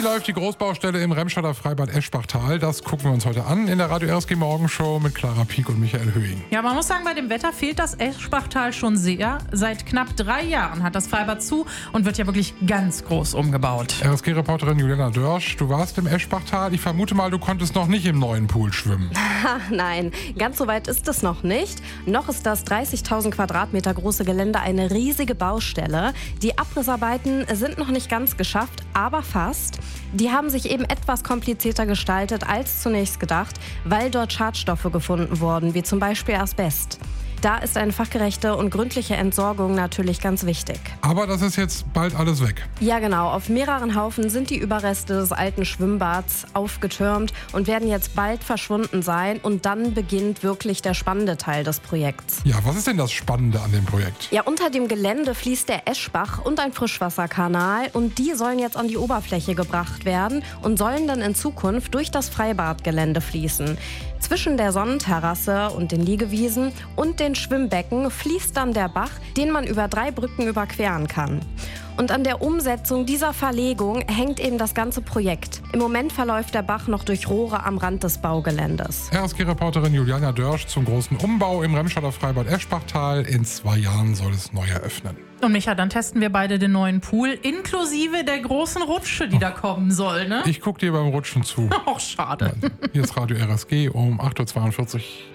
läuft die Großbaustelle im Remscheider Freibad Eschbachtal? Das gucken wir uns heute an in der Radio RSG Morgenshow mit Clara Pieck und Michael Höhing. Ja, man muss sagen, bei dem Wetter fehlt das Eschbachtal schon sehr. Seit knapp 3 Jahren hat das Freibad zu und wird ja wirklich ganz groß umgebaut. RSG-Reporterin Juliana Dörsch, du warst im Eschbachtal. Ich vermute mal, du konntest noch nicht im neuen Pool schwimmen. Nein, ganz so weit ist es noch nicht. Noch ist das 30.000 Quadratmeter große Gelände eine riesige Baustelle. Die Abrissarbeiten sind noch nicht ganz geschafft, aber fast. Die haben sich eben etwas komplizierter gestaltet als zunächst gedacht, weil dort Schadstoffe gefunden wurden, wie zum Beispiel Asbest. Da ist eine fachgerechte und gründliche Entsorgung natürlich ganz wichtig. Aber das ist jetzt bald alles weg. Ja genau, auf mehreren Haufen sind die Überreste des alten Schwimmbads aufgetürmt und werden jetzt bald verschwunden sein. Und dann beginnt wirklich der spannende Teil des Projekts. Ja, was ist denn das Spannende an dem Projekt? Ja, unter dem Gelände fließt der Eschbach und ein Frischwasserkanal. Und die sollen jetzt an die Oberfläche gebracht werden und sollen dann in Zukunft durch das Freibadgelände fließen. Zwischen der Sonnenterrasse und den Liegewiesen und den Schwimmbecken fließt dann der Bach, den man über 3 Brücken überqueren kann. Und an der Umsetzung dieser Verlegung hängt eben das ganze Projekt. Im Moment verläuft der Bach noch durch Rohre am Rand des Baugeländes. RSG-Reporterin Juliana Dörsch zum großen Umbau im Remscheider Freibad Eschbachtal. In 2 Jahren soll es neu eröffnen. Und Micha, dann testen wir beide den neuen Pool, inklusive der großen Rutsche, die da kommen soll, ne? Ich guck dir beim Rutschen zu. Ach, schade. Hier ist Radio RSG um 8.42 Uhr.